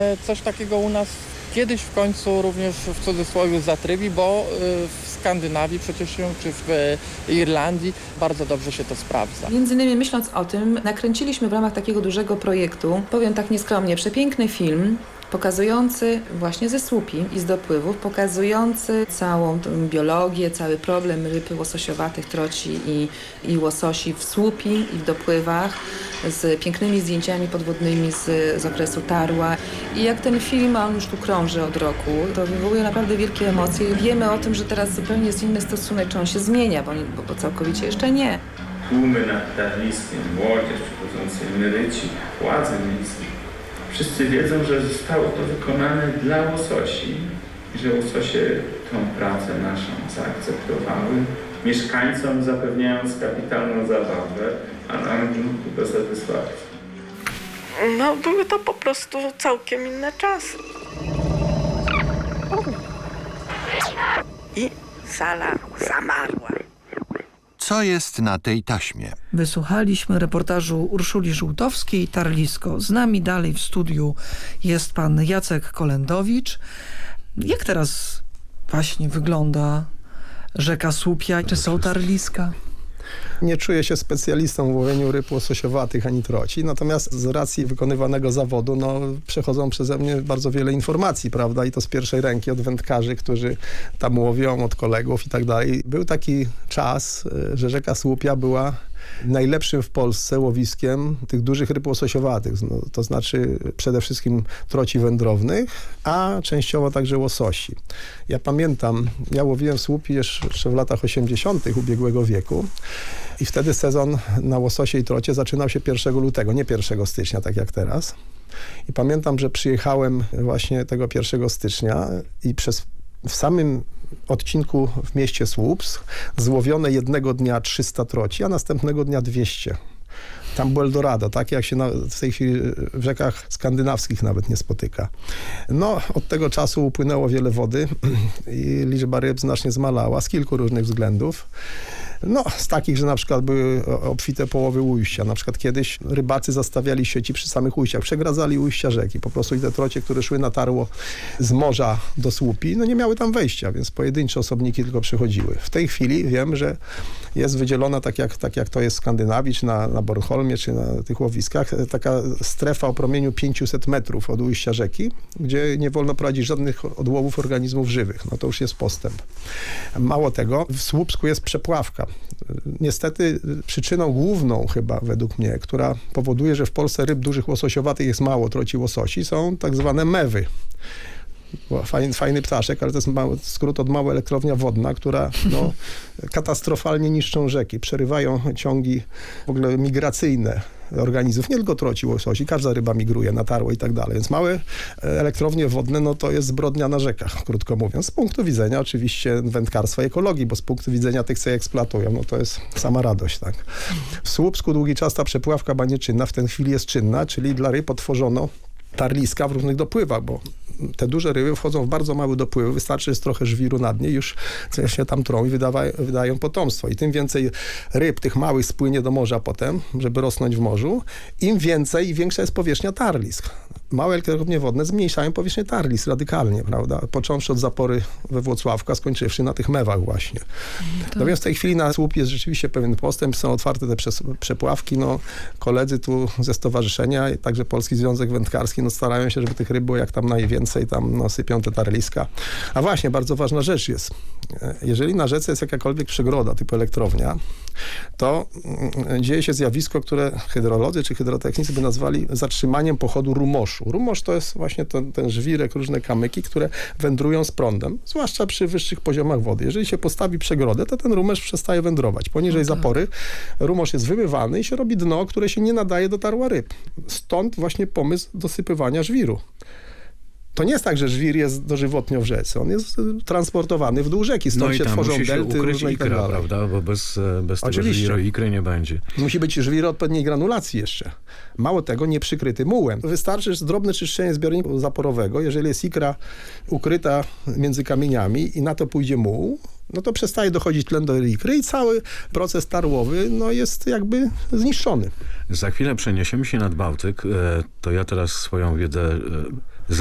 Coś takiego u nas kiedyś w końcu również w cudzysłowie zatrybi, bo w Skandynawii przecież się, czy w Irlandii bardzo dobrze się to sprawdza. Między innymi myśląc o tym, nakręciliśmy w ramach takiego dużego projektu, powiem tak nieskromnie, przepiękny film pokazujący właśnie ze słupi i z dopływów, pokazujący całą tą biologię, cały problem ryb łososiowatych, troci i łososi w słupi i w dopływach, z pięknymi zdjęciami podwodnymi z okresu tarła. I jak ten film, a on już tu krąży od roku, to wywołuje naprawdę wielkie emocje. Wiemy o tym, że teraz zupełnie jest inny stosunek, czy on się zmienia, bo całkowicie jeszcze nie. Tłumy nad Tarliskiem, młodzież przychodzący, emeryci, władze miejskie. Wszyscy wiedzą, że zostało to wykonane dla łososi i że łososie tą pracę naszą zaakceptowały, mieszkańcom zapewniając kapitalną zabawę, a nam tylko satysfakcję. No, były to po prostu całkiem inne czasy. I sala zamarła. Co jest na tej taśmie? Wysłuchaliśmy reportażu Urszuli Żółtowskiej, Tarlisko. Z nami dalej w studiu jest pan Jacek Kolendowicz. Jak teraz właśnie wygląda rzeka Słupia? Czy są tarliska? Nie czuję się specjalistą w łowieniu ryb łososiowatych ani troci, natomiast z racji wykonywanego zawodu przechodzą przeze mnie bardzo wiele informacji, prawda, i to z pierwszej ręki od wędkarzy, którzy tam łowią, od kolegów i tak dalej. Był taki czas, że rzeka Słupia była najlepszym w Polsce łowiskiem tych dużych ryb łososiowatych, to znaczy przede wszystkim troci wędrownych, a częściowo także łososi. Ja pamiętam, ja łowiłem w Słupii jeszcze w latach 80. ubiegłego wieku i wtedy sezon na łososie i trocie zaczynał się 1 lutego, nie 1 stycznia, tak jak teraz. I pamiętam, że przyjechałem właśnie tego 1 stycznia i w samym odcinku w mieście Słupsk złowione jednego dnia 300 troci, a następnego dnia 200. Tam było Eldorado, tak jak się w tej chwili w rzekach skandynawskich nawet nie spotyka. No, od tego czasu upłynęło wiele wody i liczba ryb znacznie zmalała z kilku różnych względów. No, z takich, że na przykład były obfite połowy ujścia. Na przykład kiedyś rybacy zastawiali sieci przy samych ujściach, przegradzali ujścia rzeki. Po prostu i te trocie, które szły na tarło z morza do słupi, nie miały tam wejścia, więc pojedyncze osobniki tylko przychodziły. W tej chwili wiem, że jest wydzielona, tak jak to jest w Skandynawii, czy na Bornholmie, czy na tych łowiskach, taka strefa o promieniu 500 metrów od ujścia rzeki, gdzie nie wolno prowadzić żadnych odłowów organizmów żywych. No to już jest postęp. Mało tego, w Słupsku jest przepławka. Niestety przyczyną główną chyba według mnie, która powoduje, że w Polsce ryb dużych łososiowatych jest mało, troci łososi, są tak zwane mewy. Fajny ptaszek, ale to jest skrót od mała elektrownia wodna, która katastrofalnie niszczą rzeki, przerywają ciągi w ogóle migracyjne organizmów, nie tylko troci łososi, każda ryba migruje na tarło i tak dalej, więc małe elektrownie wodne, to jest zbrodnia na rzekach, krótko mówiąc, z punktu widzenia oczywiście wędkarstwa i ekologii, bo z punktu widzenia tych, co je eksploatują, to jest sama radość, tak. W Słupsku długi czas ta przepławka była nieczynna, w tej chwili jest czynna, czyli dla ryb otworzono tarliska w różnych dopływach, bo te duże ryby wchodzą w bardzo małe dopływy, wystarczy, że jest trochę żwiru na dnie, już się tam trą i wydają potomstwo. I tym więcej ryb, tych małych, spłynie do morza potem, żeby rosnąć w morzu, im więcej i większa jest powierzchnia tarlisk. Małe elektrownie wodne zmniejszają powierzchnię tarlisk radykalnie, prawda? Począwszy od zapory we Włocławku, a skończywszy na tych mewach właśnie. Natomiast w tej chwili na Słupie jest rzeczywiście pewien postęp, są otwarte te przepławki, koledzy tu ze stowarzyszenia, także Polski Związek Wędkarski, starają się, żeby tych ryb było jak tam najwięcej, tam sypią te tarliska. A właśnie, bardzo ważna rzecz jest, jeżeli na rzece jest jakakolwiek przegroda typu elektrownia, to dzieje się zjawisko, które hydrolodzy czy hydrotechnicy by nazwali zatrzymaniem pochodu rumoszu. Rumosz to jest właśnie ten żwirek, różne kamyki, które wędrują z prądem, zwłaszcza przy wyższych poziomach wody. Jeżeli się postawi przegrodę, to ten rumosz przestaje wędrować. Poniżej zapory rumosz jest wymywany i się robi dno, które się nie nadaje do tarła ryb. Stąd właśnie pomysł dosypywania żwiru. To nie jest tak, że żwir jest dożywotnio w rzece. On jest transportowany w dół rzeki. Stąd się tworzą delty różne i tak dalej. Prawda? Bo bez tego żwiru ikry nie będzie. Musi być żwir odpowiedniej granulacji jeszcze. Mało tego, nie przykryty mułem. Wystarczy drobne czyszczenie zbiorniku zaporowego. Jeżeli jest ikra ukryta między kamieniami i na to pójdzie muł, to przestaje dochodzić tlen do ikry i cały proces tarłowy jest jakby zniszczony. Za chwilę przeniesiemy się nad Bałtyk. To ja teraz swoją wiedzę